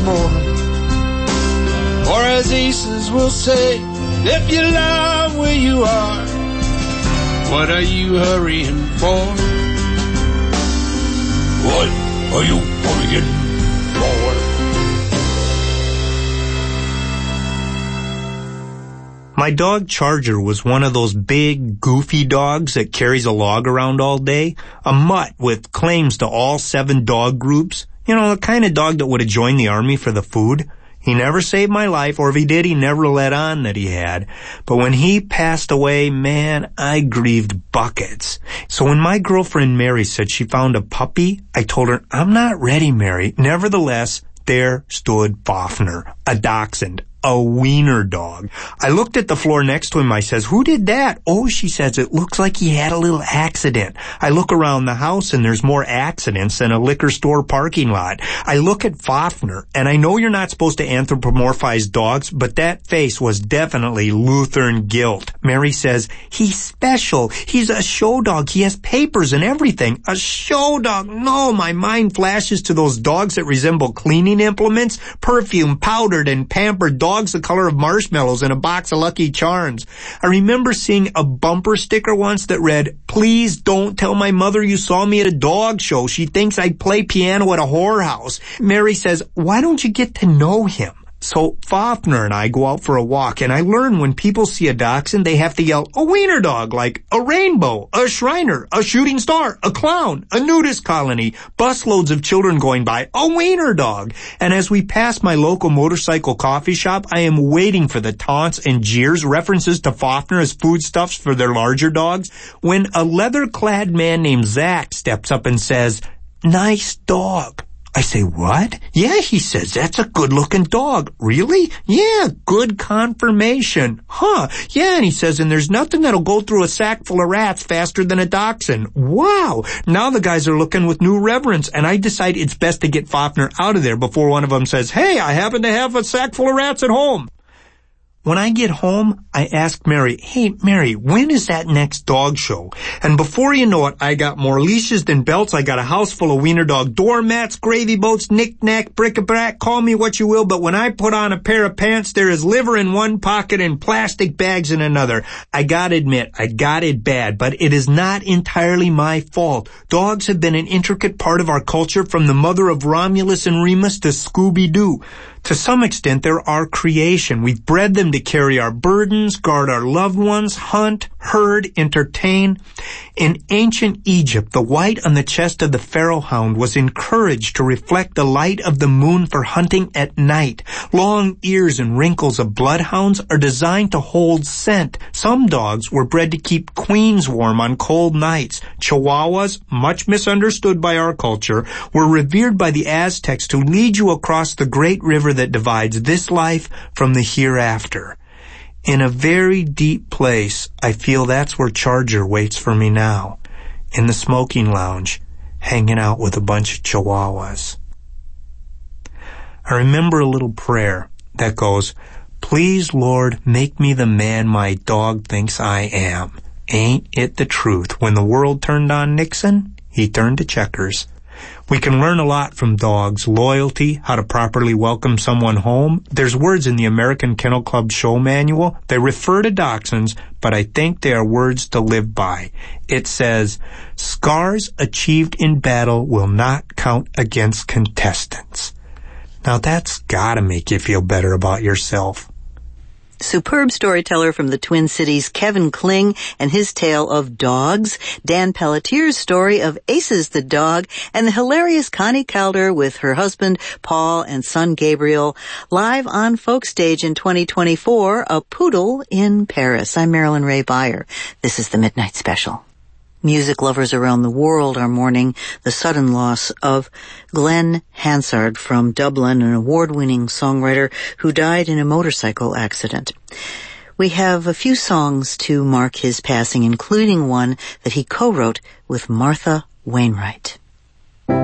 more. Or as aces will say, if you love where you are, what are you hurrying for? What are you hurrying for? My dog Charger was one of those big, goofy dogs that carries a log around all day. A mutt with claims to all 7 dog groups. You know, the kind of dog that would have joined the army for the food. He never saved my life, or if he did, he never let on that he had. But when he passed away, man, I grieved buckets. So when my girlfriend Mary said she found a puppy, I told her, I'm not ready, Mary. Nevertheless, there stood Fafner, a dachshund, a wiener dog. I looked at the floor next to him. I says, who did that? Oh, she says, it looks like he had a little accident. I look around the house and there's more accidents than a liquor store parking lot. I look at Fafner, and I know you're not supposed to anthropomorphize dogs, but that face was definitely Lutheran guilt. Mary says, he's special. He's a show dog. He has papers and everything. A show dog. No, my mind flashes to those dogs that resemble cleaning implements, perfume, powdered, and pampered dogs the color of marshmallows in a box of Lucky Charms. I remember seeing a bumper sticker once that read, please don't tell my mother you saw me at a dog show. She thinks I play piano at a whorehouse. Mary says, why don't you get to know him? So Fafner and I go out for a walk, and I learn when people see a dachshund, they have to yell, a wiener dog, like a rainbow, a Shriner, a shooting star, a clown, a nudist colony, busloads of children going by, a wiener dog. And as we pass my local motorcycle coffee shop, I am waiting for the taunts and jeers, references to Fafner as foodstuffs for their larger dogs, when a leather-clad man named Zach steps up and says, nice dog. I say, what? Yeah, he says, that's a good-looking dog. Really? Yeah, good confirmation. Huh, yeah, and he says, and there's nothing that'll go through a sack full of rats faster than a dachshund. Wow! Now the guys are looking with new reverence, and I decide it's best to get Fafner out of there before one of them says, hey, I happen to have a sack full of rats at home. When I get home, I ask Mary, hey, Mary, when is that next dog show? And before you know it, I got more leashes than belts. I got a house full of wiener dog doormats, gravy boats, knick-knack, bric-a-brac, call me what you will, but when I put on a pair of pants, there is liver in one pocket and plastic bags in another. I gotta admit, I got it bad, but it is not entirely my fault. Dogs have been an intricate part of our culture, from the mother of Romulus and Remus to Scooby-Doo. To some extent, they're our creation. We've bred them to carry our burdens, guard our loved ones, hunt, herd, entertain. In ancient Egypt, the white on the chest of the pharaoh hound was encouraged to reflect the light of the moon for hunting at night. Long ears and wrinkles of bloodhounds are designed to hold scent. Some dogs were bred to keep queens warm on cold nights. Chihuahuas, much misunderstood by our culture, were revered by the Aztecs to lead you across the great river that divides this life from the hereafter. In a very deep place, I feel that's where Charger waits for me now, in the smoking lounge, hanging out with a bunch of chihuahuas. I remember a little prayer that goes, please, Lord, make me the man my dog thinks I am. Ain't it the truth? When the world turned on Nixon, he turned to checkers. We can learn a lot from dogs. Loyalty, how to properly welcome someone home. There's words in the American Kennel Club show manual. They refer to dachshunds, but I think they are words to live by. It says, scars achieved in battle will not count against contestants. Now that's gotta make you feel better about yourself. Superb storyteller from the Twin Cities, Kevin Kling, and his tale of dogs, Dan Pelletier's story of Aces the dog, and the hilarious Connie Calder with her husband Paul and son Gabriel, live on Folk Stage in 2024, A Poodle in Paris. I'm Marilyn Ray Beyer. This is the Midnight Special. Music lovers around the world are mourning the sudden loss of Glenn Hansard from Dublin, an award-winning songwriter who died in a motorcycle accident. We have a few songs to mark his passing, including one that he co-wrote with Martha Wainwright.